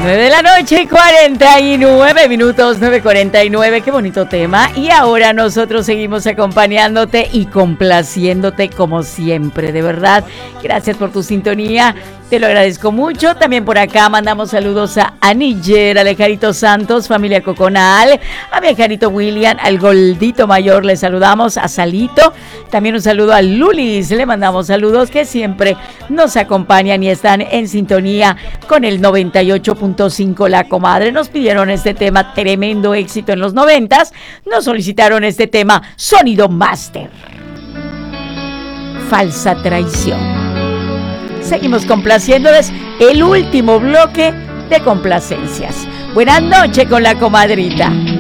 9 de la noche, 49 minutos, 9:49, qué bonito tema. Y ahora nosotros seguimos acompañándote y complaciéndote como siempre, de verdad. Gracias por tu sintonía, te lo agradezco mucho. También por acá mandamos saludos a Aniger, a Alejarito Santos, familia Coconal, a mi Alejarito William, al Goldito Mayor le saludamos, a Salito. También un saludo a Lulis, le mandamos saludos que siempre nos acompañan y están en sintonía con el 98.5 La Comadre. Nos pidieron este tema, tremendo éxito en los 90s. Nos solicitaron este tema, Sonido Master. Falsa traición. Seguimos complaciéndoles, el último bloque de complacencias. Buenas noches con la comadrita.